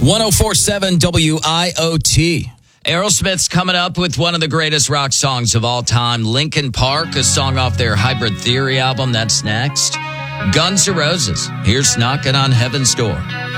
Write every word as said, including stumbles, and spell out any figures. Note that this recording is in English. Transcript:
one oh four point seven W I O T. Aerosmith's coming up with one of the greatest rock songs of all time, Linkin Park, a song off their Hybrid Theory album. That's next. Guns N' Roses, here's Knocking on Heaven's Door.